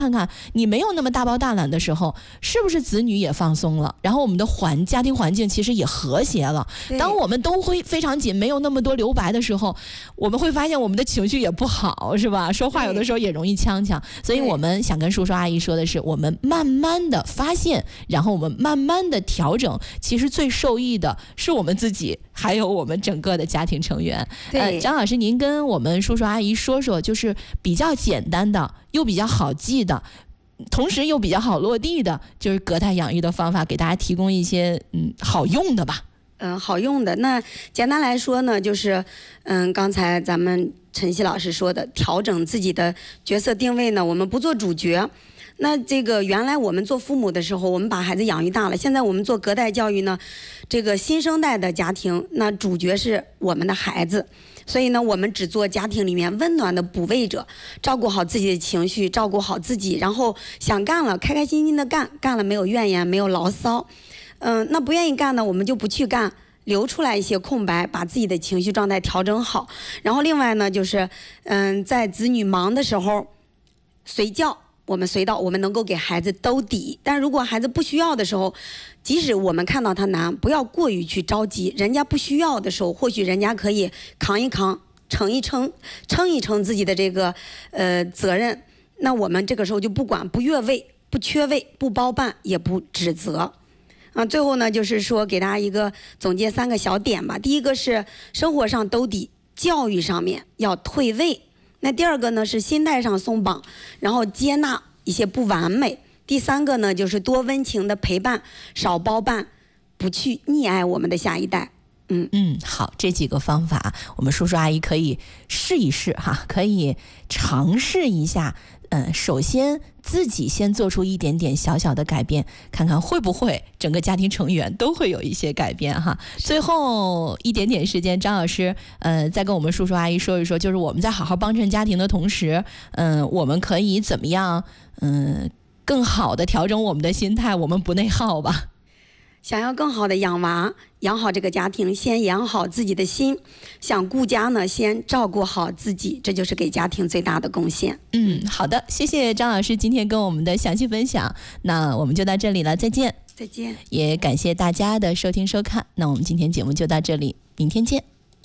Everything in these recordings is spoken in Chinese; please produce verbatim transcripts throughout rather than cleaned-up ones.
看看你没有那么大包大揽的时候，是不是子女也放松了，然后我们的环家庭环境其实也和谐了。当我们都会非常紧，没有那么多留白的时候，我们会发现我们的情绪也不好，是吧？说话有的时候也容易呛呛。所以我们想跟叔叔阿姨说的是，我们慢慢的发现，然后我们慢慢的调整，其实最受益的是我们自己，还有我们整个的家庭成员。呃，张老师，您跟我们叔叔阿姨说说，就是比较简单的又比较好记的，同时又比较好落地的，就是隔代养育的方法，给大家提供一些嗯好用的吧。 嗯、呃，好用的。那简单来说呢，就是嗯，刚才咱们晨曦老师说的，调整自己的角色定位呢，我们不做主角。那这个原来我们做父母的时候，我们把孩子养育大了，现在我们做隔代教育呢，这个新生代的家庭，那主角是我们的孩子。所以呢，我们只做家庭里面温暖的补位者，照顾好自己的情绪，照顾好自己，然后想干了开开心心的干，干了没有怨言，没有牢骚。嗯，那不愿意干呢，我们就不去干，留出来一些空白，把自己的情绪状态调整好。然后另外呢，就是嗯，在子女忙的时候，随叫我们随到，我们能够给孩子兜底。但如果孩子不需要的时候，即使我们看到他难，不要过于去着急。人家不需要的时候，或许人家可以扛一扛，撑一撑，撑一撑自己的这个呃责任。那我们这个时候就不管，不越位，不缺位，不包办，也不指责。啊，最后呢，就是说给大家一个总结三个小点吧。第一个是生活上兜底，教育上面要退位。那第二个呢是心态上松绑，然后接纳一些不完美。第三个呢就是多温情的陪伴，少包办，不去溺爱我们的下一代。嗯嗯，好，这几个方法我们叔叔阿姨可以试一试哈，可以尝试一下。嗯，首先自己先做出一点点小小的改变，看看会不会整个家庭成员都会有一些改变哈。最后一点点时间，张老师呃再跟我们叔叔阿姨说一说，就是我们在好好帮衬家庭的同时，嗯、呃，我们可以怎么样嗯、呃、更好的调整我们的心态，我们不内耗吧。 想要更好的养娃，养好这个家庭，先养好自己的心。想顾家呢，先照顾好自己，这就是给家庭最大的贡献。 嗯，好的，谢谢张老师今天跟我们的详细分享。那我们就到这里了，再见。 再见。 也感谢大家的收听收看。那我们今天节目就到这里，明天见。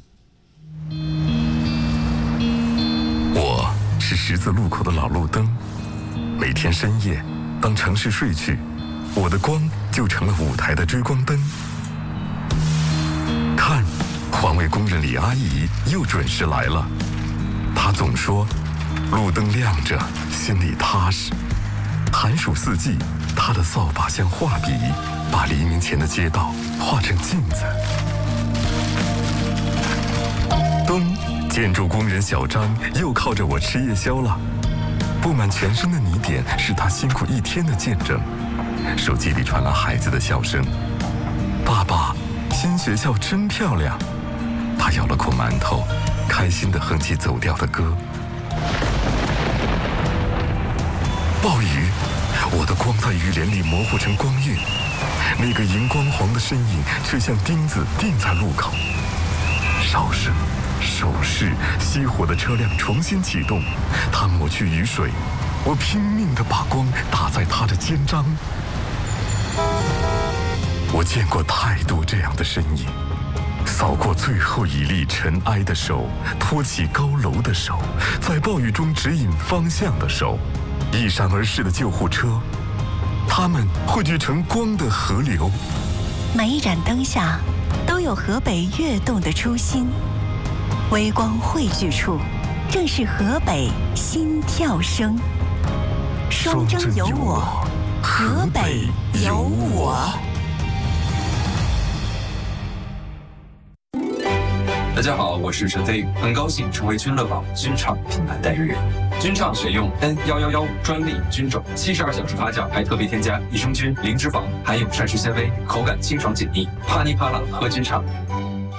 我是十字路口的老路灯，每天深夜，当城市睡去，我的光就成了舞台的追光灯。看，环卫工人李阿姨又准时来了。她总说，路灯亮着，心里踏实。寒暑四季，她的扫把像画笔，把黎明前的街道画成镜子。冬，建筑工人小张又靠着我吃夜宵了。布满全身的泥点是他辛苦一天的见证。手机里传来孩子的笑声：“爸爸，新学校真漂亮。”他咬了口馒头，开心地哼起走调的歌。暴雨，我的光在雨帘里模糊成光晕，那个荧光黄的身影却像钉子钉在路口。哨声、手势，熄火的车辆重新启动，他抹去雨水，我拼命地把光打在他的肩章。我见过太多这样的身影，扫过最后一粒尘埃的手，托起高楼的手，在暴雨中指引方向的手，一闪而逝的救护车，它们汇聚成光的河流。 每一盏灯下都有河北跃动的初心，微光汇聚处正是河北心跳声。双征有我，河北有我。 大家好，我是陈飞，很高兴成为君乐宝菌场品牌代言人。菌场选用 N 一一一五专利菌种，七十二小时发酵，还特别添加益生菌、零脂肪，含有膳食纤维，口感清爽解腻，啪哩啪啦喝菌场。